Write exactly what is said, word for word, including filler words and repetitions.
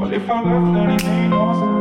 But if I left, then it ain't no